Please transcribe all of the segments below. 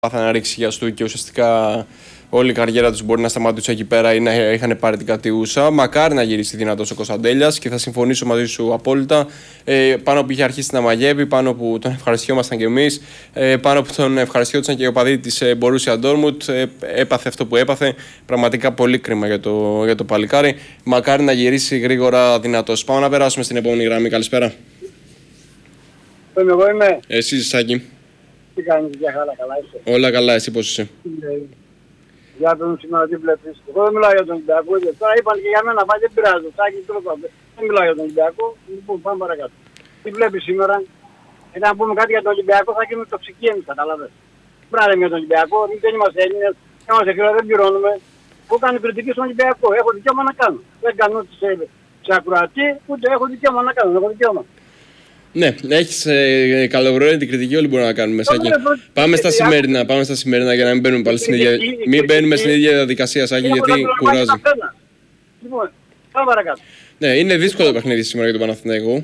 πάθανε να ρίξει του και ουσιαστικά όλη η καριέρα του μπορεί να σταματούσε εκεί πέρα ή να είχαν πάρει την κατιούσα. Μακάρι να γυρίσει δυνατό ο Κωνσταντέλιας και θα συμφωνήσω μαζί σου απόλυτα. Πάνω που είχε αρχίσει να μαγεύει, πάνω που τον ευχαριστιόμασταν κι εμείς, πάνω που τον ευχαριστιόντουσαν και οι οπαδοί της Μπορούσια Ντόρτμουντ, έπαθε αυτό που έπαθε. Πραγματικά πολύ κρίμα για το παλικάρι. Μακάρι να γυρίσει γρήγορα δυνατός. Πάμε να περάσουμε στην επόμενη γραμμή. Καλησπέρα. Εγώ είμαι. Εσύ, Σάκη. Τι κάνεις, για καλά είσαι? Όλα καλά, εσύ πώς είσαι? Για τον σήμερα τι βλέπεις? Εγώ δεν μιλάω για τον Ολυμπιακό. Τώρα είπαν και για μένα, πάλι δεν πειράζει. Σάκη, δεν μιλάω για τον Ολυμπιακό. Λοιπόν, πάμε παρακάτω. Τι βλέπεις σήμερα? Ήταν να πούμε κάτι για τον Ολυμπιακό, θα γίνουμε τοξικοί εμείς, καταλαβαίνεις. Πράγμα για τον Ολυμπιακό, δεν είμαστε Έλληνες, είμαστε φίλοι, δεν πληρώνουμε. Που κάνω κριτική στον Ολυμπιακό, έχω δικαίωμα να κάνω. Δεν κάνω σε ακροατή, ούτε έχω δικαίωμα να κάνω. Έχω δικαίωμα. Ναι, έχεις καλοβρόνη την κριτική, όλοι μπορούμε να κάνουμε. Σάκη. Πάμε στα σημερινά για να μην μπαίνουμε πάλι στην ίδια. Μην μπαίνουμε στην ίδια διαδικασία, Σάκη, γιατί κουράζει. Λοιπόν, πάμε παρακάτω. Ναι, είναι δύσκολο το παιχνίδι σήμερα για τον Παναθηναϊκό.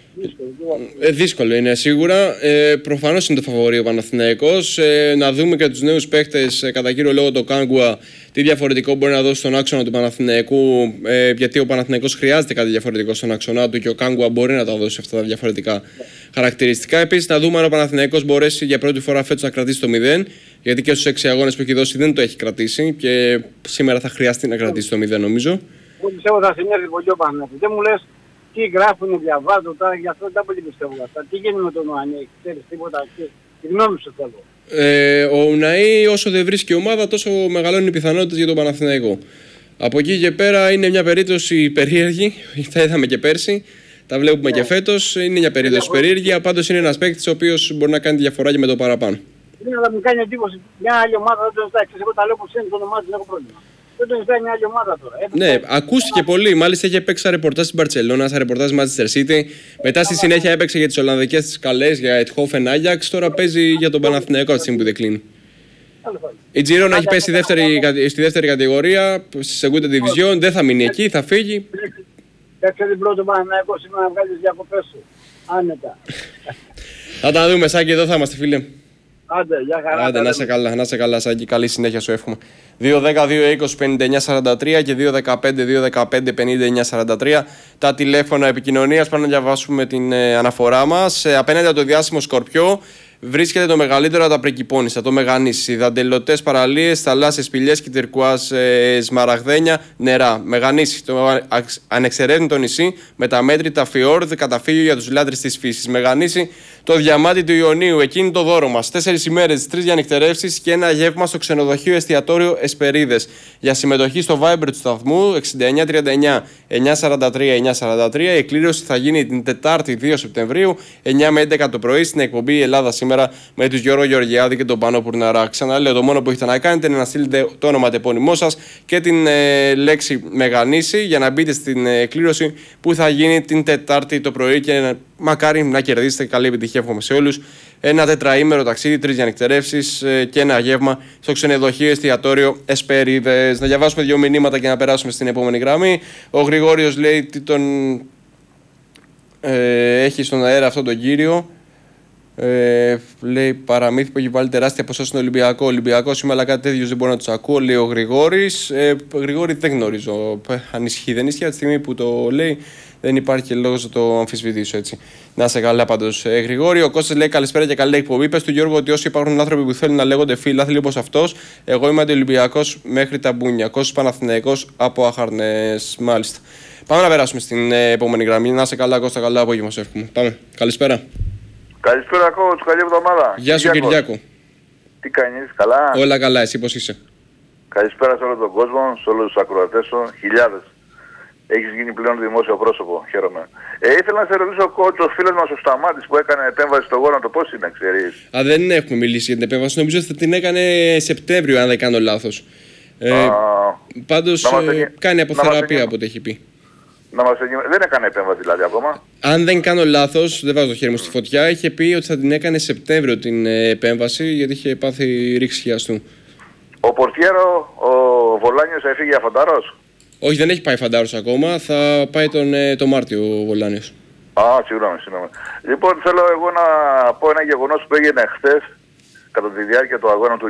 Δύσκολο είναι σίγουρα. Προφανώς είναι το φαβορί ο Παναθηναϊκός. Να δούμε και τους νέους παίχτες, κατά κύριο λόγο το Κάγκουα, τι διαφορετικό μπορεί να δώσει στον άξονα του Παναθηναϊκού. Γιατί ο Παναθηναϊκός χρειάζεται κάτι διαφορετικό στον άξονα του και ο Κάγκουα μπορεί να τα δώσει αυτά τα διαφορετικά χαρακτηριστικά. Επίσης, να δούμε αν ο Παναθηναϊκός μπορέσει για πρώτη φορά φέτος να κρατήσει το 0. Γιατί και στους 6 αγώνες που έχει δώσει δεν το έχει κρατήσει και σήμερα θα χρειαστεί να κρατήσει το 0, νομίζω. Εγώ πιστεύω θα συνέβη πολύ ο Παναθηναϊκός. Δεν μου λες τι γράφουνε, διαβάζω τώρα, γι' αυτό δεν πολύ πιστεύω αυτά. Τι γίνεται με τον Ουανί, ξέρεις τίποτα, τη γνώμη σου θέλω. Ο Ουναή, όσο δεν βρίσκει ομάδα, τόσο μεγαλώνουν οι πιθανότητες για τον Παναθηναϊκό. Από εκεί και πέρα είναι μια περίπτωση περίεργη, τα είδαμε και πέρσι, τα βλέπουμε και φέτος. Είναι μια περίπτωση περίεργη, πάντως είναι ένας παίκτης ο οποίος μπορεί να κάνει τη διαφορά και με το παραπάνω. Ναι, αλλά μου κάνει εντύπωση, μια άλλη ομάδα δεν το ζητάει. Εγώ τα λέω πως είναι το όνομά του, δεν έχω πρόβλημα. Δεν το ζητάει μια άλλη ομάδα τώρα. Ναι, ακούστηκε πολύ. Μάλιστα είχε παίξει σαν ρεπορτάζ στην Μπαρτσελώνα, σαν ρεπορτάζ Manchester City. Μετά στη συνέχεια έπαιξε για τις Ολλανδικές τις καλές, για Ετχόφεν Άγιαξ. Τώρα παίζει για τον Παναθηναϊκό αυτή τη στιγμή που δεν κλείνει. Η Τζιρόνα έχει πέσει στη δεύτερη κατηγορία, στη Segunda Division. Δεν θα μείνει εκεί, θα φύγει. Παίξε την πρώτη Παναθηναϊκό σήμερα να βγάλεις διακοπές σου. Άνετα. Θα τα δούμε, Σάκη, εδώ θα είμαστε, φίλε. Άντε, για χαρά. Άντε, να σε καλά, Σάκη. Καλή συνέχεια σου εύχομαι. 2-10-2-20-59-43 και 2-15-2-15-59-43 τα τηλέφωνα επικοινωνίας. Πάμε να διαβάσουμε την αναφορά μας. Απέναντι από το διάσημο Σκορπιό βρίσκεται το μεγαλύτερο από τα πρικυπώνιστα, το Μεγανήσι. Δαντελωτές παραλίες, θαλάσσιες σπηλιές και τυρκουάζ σμαραγδένια νερά. Μεγανήσι, το ανεξερεύνητο νησί με τα μέτρητα φιόρδ, καταφύγιο για τους λάτρεις της φύσης. Μεγανήσι, το διαμάτι του Ιωνίου, εκείνη το δώρο μας. 4 ημέρες, 3 διανυκτερεύσεις και ένα γεύμα στο ξενοδοχείο εστιατόριο Εσπερίδες. Για συμμετοχή στο Viber του σταθμού 6939 943 943. Η εκκλήρωση θα γίνει την Τετάρτη 2 Σεπτεμβρίου, 9 με 11 το πρωί, στην εκπομπή Ελλάδα Σήμερα με τους Γιώργο Γεωργιάδη και τον Πάνο Πουρναρά. Ξαναλέω, το μόνο που έχετε να κάνετε είναι να στείλετε το όνομα τεπώνυμό σας και την λέξη Μεγανήσι για να μπείτε στην εκκλήρωση που θα γίνει την Τετάρτη το πρωί και μακάρι να κερδίσετε. Καλή επιτυχία, εύχομαι σε όλους. Ένα τετραήμερο ταξίδι, 3 διανυκτερεύσεις και ένα γεύμα στο ξενοδοχείο εστιατόριο Εσπερίδες. Να διαβάσουμε 2 μηνύματα και να περάσουμε στην επόμενη γραμμή. Ο Γρηγόριος λέει τι τον έχει στον αέρα αυτόν τον κύριο. Λέει παραμύθι που έχει βάλει τεράστια ποσό στον Ολυμπιακό. Ολυμπιακό σήμερα, αλλά κάτι τέτοιο δεν μπορώ να του ακούω. Λέει ο Γρηγόρης. Γρηγόρη, δεν γνωρίζω αν ισχύει. Δεν ισχύει από τη στιγμή που το λέει. Δεν υπάρχει λόγος να το αμφισβητήσω έτσι. Να σε καλά πάντως. Γρηγόρη, ο Κώστας λέει καλησπέρα και καλή εκπομπή. Πες του Γιώργο ότι όσοι υπάρχουν άνθρωποι που θέλουν να λέγονται φίλαθλοι όπως αυτός, εγώ είμαι αντιολυμπιακός μέχρι τα μπούνια. Κώστας Παναθηναϊκός από Αχαρνές. Μάλιστα. Πάμε να περάσουμε στην επόμενη γραμμή. Να σε καλά, Κώστα, καλά απόγευμα σου εύχομαι. Πάμε. Καλησπέρα. Καλησπέρα, coach. Καλή εβδομάδα. Γεια σου, Κυριάκο. Τι κάνεις, καλά? Όλα καλά, εσύ πώς είσαι? Καλησπέρα σε όλο τον κόσμο, σε όλους τους ακροατές σου, χιλιάδες. Έχεις γίνει πλέον δημόσιο πρόσωπο, χαίρομαι. Ήθελα να σε ρωτήσω, coach, ο φίλος μας ο Σταμάτης που έκανε επέμβαση στο γόνατο, πώς είναι, ξέρεις? Δεν έχουμε μιλήσει για την επέμβαση, νομίζω ότι την έκανε Σεπτέμβριο, αν δεν κάνω λάθος. Πάντως κάνει αποθεραπεία από ό,τι έχει πει. Δεν έκανε επέμβαση δηλαδή ακόμα. Αν δεν κάνω λάθος, δεν βάζω το χέρι μου στη φωτιά, είχε πει ότι θα την έκανε Σεπτέμβριο την επέμβαση γιατί είχε πάθει ρήξη χιαστού. Ο Πορτιέρο, ο Βολάνιος έφυγε για Φαντάρος? Όχι, δεν έχει πάει Φαντάρος ακόμα, θα πάει το Μάρτιο ο Βολάνιος. Συγγνώμη. Λοιπόν, θέλω εγώ να πω ένα γεγονός που έγινε χθες κατά τη διάρκεια του αγώνα του